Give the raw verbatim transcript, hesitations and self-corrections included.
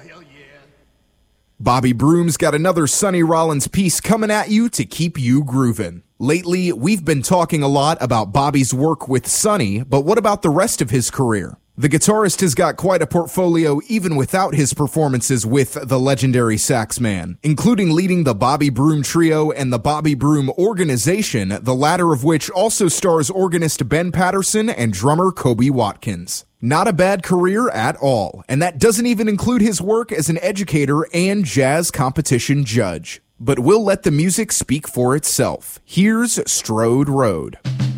hell yeah. Bobby Broom's got another Sonny Rollins piece coming at you to keep you grooving. Lately, we've been talking a lot about Bobby's work with Sonny, but what about the rest of his career? The guitarist has got quite a portfolio even without his performances with the legendary sax man, including leading the Bobby Broom Trio and the Bobby Broom Organization, the latter of which also stars organist Ben Patterson and drummer Kobe Watkins. Not a bad career at all, and that doesn't even include his work as an educator and jazz competition judge. But we'll let the music speak for itself. Here's Strode Road.